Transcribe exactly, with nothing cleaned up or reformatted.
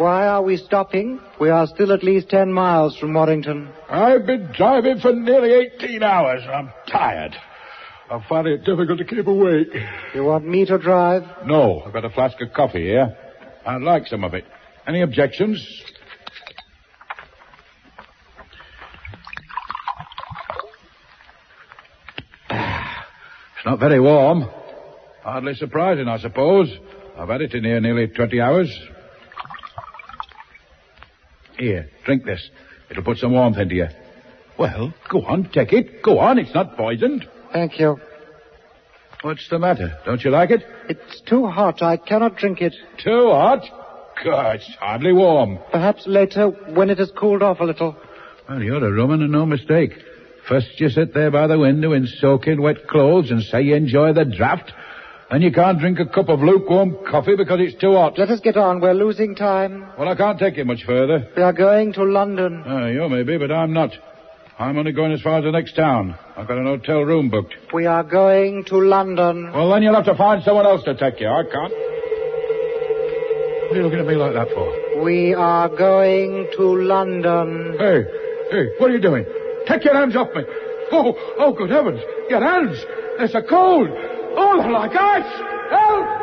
Why are we stopping? We are still at least ten miles from Warrington. I've been driving for nearly eighteen hours. I'm tired. I'm finding it difficult to keep awake. You want me to drive? No, I've got a flask of coffee here. I'd like some of it. Any objections? It's not very warm. Hardly surprising, I suppose. I've had it in here nearly twenty hours. Here, drink this. It'll put some warmth into you. Well, go on, take it. Go on, it's not poisoned. Thank you. What's the matter? Don't you like it? It's too hot. I cannot drink it. Too hot? God, it's hardly warm. Perhaps later, when it has cooled off a little. Well, you're a rum and no mistake. First you sit there by the window in soaking wet clothes and say you enjoy the draught, and you can't drink a cup of lukewarm coffee because it's too hot. Let us get on. We're losing time. Well, I can't take you much further. We are going to London. Uh, you may be, but I'm not. I'm only going as far as the next town. I've got an hotel room booked. We are going to London. Well, then you'll have to find someone else to take you. I can't. What are you looking at me like that for? We are going to London. Hey, hey, what are you doing? Take your hands off me. Oh, oh, good heavens. Your hands. They're so cold. Oh, they're like ice. Help!